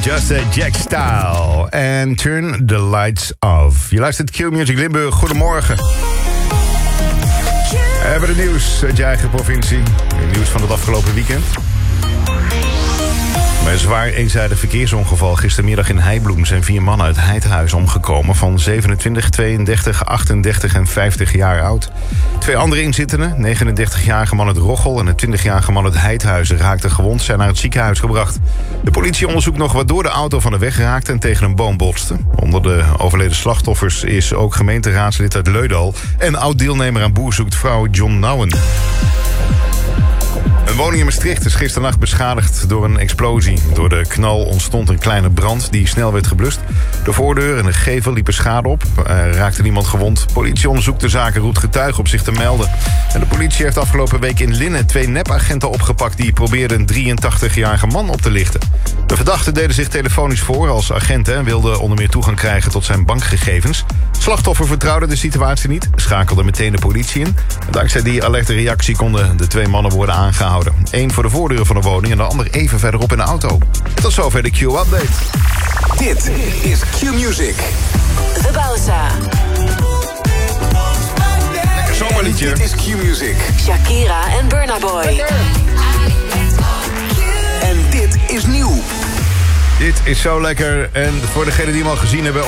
Just a Jack Style. En Turn the Lights Off. Je luistert Q Music Limburg. Goedemorgen. We hebben het nieuws uit je eigen provincie. Het nieuws van het afgelopen weekend. Bij een zwaar eenzijdig verkeersongeval gistermiddag in Heibloem zijn 4 mannen uit Heidhuis omgekomen van 27, 32, 38 en 50 jaar oud. 2 andere inzittenden, 39-jarige man uit Roggel en een 20-jarige man uit Heidhuizen, raakten gewond, zijn naar het ziekenhuis gebracht. De politie onderzoekt nog waardoor de auto van de weg raakte en tegen een boom botste. Onder de overleden slachtoffers is ook gemeenteraadslid uit Leudal en oud-deelnemer aan Boer zoekt vrouw John Nouwen. Een woning in Maastricht is gisternacht beschadigd door een explosie. Door de knal ontstond een kleine brand die snel werd geblust. De voordeur en de gevel liepen schade op. Er raakte niemand gewond. Politie onderzoekt de zaak en roept getuigen op zich te melden. En de politie heeft afgelopen week in Linnen 2 nepagenten opgepakt die probeerden een 83-jarige man op te lichten. De verdachten deden zich telefonisch voor als agenten en wilden onder meer toegang krijgen tot zijn bankgegevens. Slachtoffer vertrouwde de situatie niet, schakelde meteen de politie in. En dankzij die alerte reactie konden de 2 mannen worden aangehouden. 1 voor de voordeur van de woning en de ander even verderop in de auto. Tot zover de Q-update. Dit is Q-Music. The Bausa. Lekker zomerliedje. Dit is Q-Music. Shakira en Burna Boy. En dit is nieuw. Dit is zo lekker. En voor degenen die hem al gezien hebben